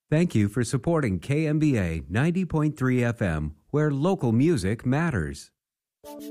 Thank you for supporting KMBA 90.3 FM, where local music matters.